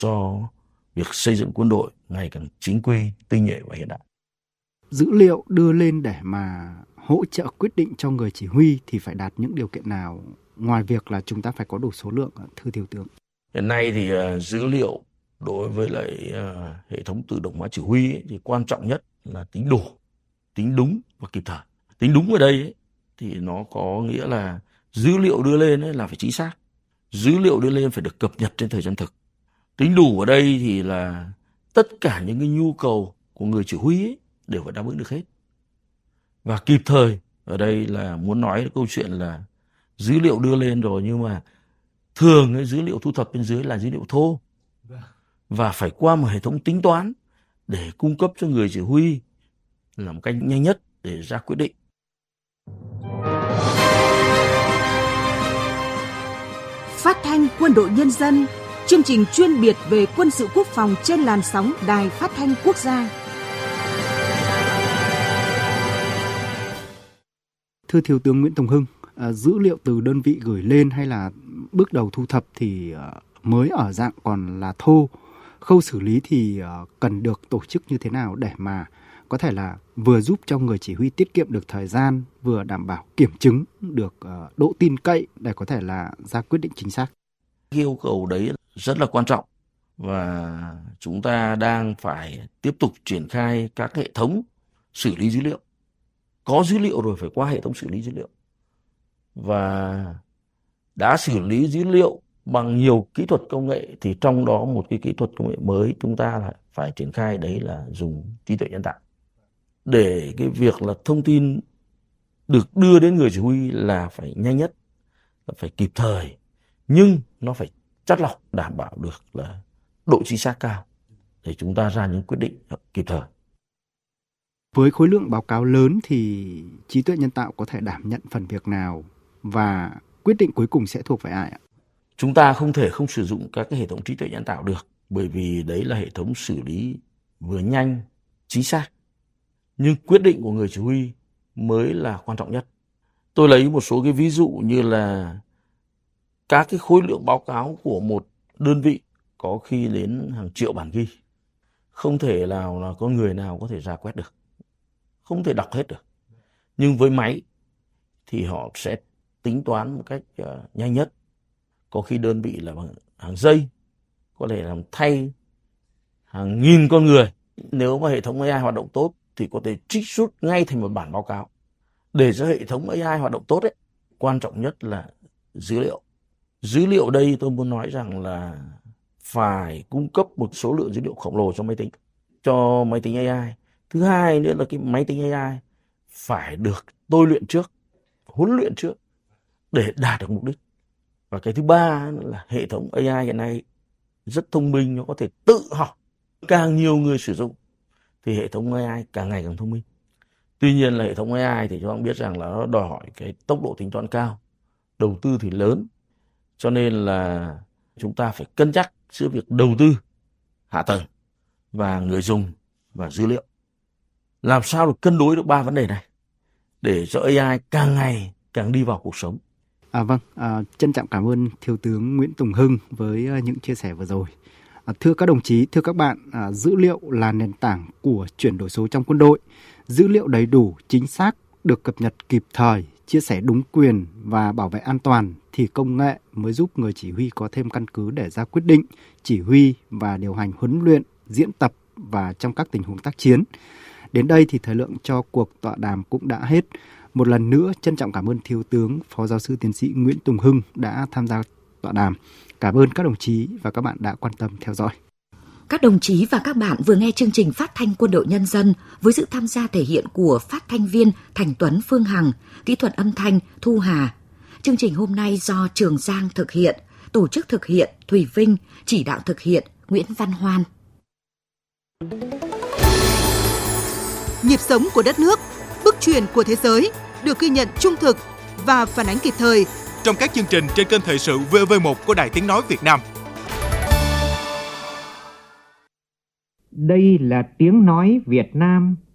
cho việc xây dựng quân đội ngày càng chính quy, tinh nhuệ và hiện đại. Dữ liệu đưa lên để mà hỗ trợ quyết định cho người chỉ huy thì phải đạt những điều kiện nào ngoài việc là chúng ta phải có đủ số lượng, thưa Thiếu tướng? Hiện nay thì dữ liệu đối với lại hệ thống tự động hóa chỉ huy ấy, thì quan trọng nhất là tính đủ, tính đúng và kịp thời. Tính đúng ở đây ấy, thì nó có nghĩa là dữ liệu đưa lên ấy là phải chính xác. Dữ liệu đưa lên phải được cập nhật trên thời gian thực. Tính đủ ở đây thì là tất cả những cái nhu cầu của người chỉ huy ấy đều phải đáp ứng được hết. Và kịp thời ở đây là muốn nói câu chuyện là dữ liệu đưa lên rồi, nhưng mà thường cái dữ liệu thu thập bên dưới là dữ liệu thô và phải qua một hệ thống tính toán để cung cấp cho người chỉ huy là một cách nhanh nhất để ra quyết định. Phát thanh Quân đội Nhân dân, chương trình chuyên biệt về quân sự quốc phòng trên làn sóng Đài Phát thanh Quốc gia. Thưa Thiếu tướng Nguyễn Tùng Hưng, dữ liệu từ đơn vị gửi lên hay là bước đầu thu thập thì mới ở dạng còn là thô. Khâu xử lý thì cần được tổ chức như thế nào để mà có thể là vừa giúp cho người chỉ huy tiết kiệm được thời gian, vừa đảm bảo kiểm chứng được độ tin cậy để có thể là ra quyết định chính xác? Yêu cầu đấy rất là quan trọng và chúng ta đang phải tiếp tục triển khai các hệ thống xử lý dữ liệu. Có dữ liệu rồi phải qua hệ thống xử lý dữ liệu. Và đã xử lý dữ liệu bằng nhiều kỹ thuật công nghệ thì trong đó một cái kỹ thuật công nghệ mới chúng ta lại phải triển khai, đấy là dùng trí tuệ nhân tạo. Để cái việc là thông tin được đưa đến người chỉ huy là phải nhanh nhất, phải kịp thời, nhưng nó phải chắt lọc đảm bảo được là độ chính xác cao để chúng ta ra những quyết định kịp thời. Với khối lượng báo cáo lớn thì trí tuệ nhân tạo có thể đảm nhận phần việc nào và quyết định cuối cùng sẽ thuộc về ai ạ? Chúng ta không thể không sử dụng các cái hệ thống trí tuệ nhân tạo được, bởi vì đấy là hệ thống xử lý vừa nhanh, chính xác. Nhưng quyết định của người chỉ huy mới là quan trọng nhất. Tôi lấy một số cái ví dụ như là các cái khối lượng báo cáo của một đơn vị có khi đến hàng triệu bản ghi. Không thể nào là có người nào có thể rà quét được, không thể đọc hết được. Nhưng với máy thì họ sẽ tính toán một cách nhanh nhất. Có khi đơn vị là bằng hàng giây, có thể làm thay hàng nghìn con người. Nếu mà hệ thống AI hoạt động tốt thì có thể trích xuất ngay thành một bản báo cáo. Để cho hệ thống AI hoạt động tốt ấy, quan trọng nhất là dữ liệu. Dữ liệu đây tôi muốn nói rằng là phải cung cấp một số lượng dữ liệu khổng lồ cho máy tính AI. Thứ hai nữa là cái máy tính AI phải được tôi luyện trước, huấn luyện trước để đạt được mục đích. Và cái thứ ba là hệ thống AI hiện nay rất thông minh, nó có thể tự học. Càng nhiều người sử dụng thì hệ thống AI càng ngày càng thông minh. Tuy nhiên là hệ thống AI thì chúng ta biết rằng là nó đòi hỏi cái tốc độ tính toán cao, đầu tư thì lớn. Cho nên là chúng ta phải cân nhắc giữa việc đầu tư hạ tầng và người dùng và dữ liệu. Làm sao được cân đối được ba vấn đề này để cho AI càng ngày càng đi vào cuộc sống. Trân trọng cảm ơn Thiếu tướng Nguyễn Tùng Hưng với những chia sẻ vừa rồi. Thưa các đồng chí, thưa các bạn, dữ liệu là nền tảng của chuyển đổi số trong quân đội. Dữ liệu đầy đủ, chính xác, được cập nhật kịp thời, chia sẻ đúng quyền và bảo vệ an toàn thì công nghệ mới giúp người chỉ huy có thêm căn cứ để ra quyết định, chỉ huy và điều hành huấn luyện, diễn tập và trong các tình huống tác chiến. Đến đây thì thời lượng cho cuộc tọa đàm cũng đã hết. Một lần nữa trân trọng cảm ơn Thiếu tướng Phó Giáo sư Tiến sĩ Nguyễn Tùng Hưng đã tham gia tọa đàm. Cảm ơn các đồng chí và các bạn đã quan tâm theo dõi. Các đồng chí và các bạn vừa nghe chương trình Phát thanh Quân đội Nhân dân với sự tham gia thể hiện của phát thanh viên Thành Tuấn, Phương Hằng, kỹ thuật âm thanh Thu Hà. Chương trình hôm nay do Trường Giang thực hiện, tổ chức thực hiện Thùy Vinh, chỉ đạo thực hiện Nguyễn Văn Hoan. Nhịp sống của đất nước, bước chuyển của thế giới được ghi nhận trung thực và phản ánh kịp thời trong các chương trình trên kênh thời sự VV1 của Đài Tiếng nói Việt Nam. Đây là tiếng nói Việt Nam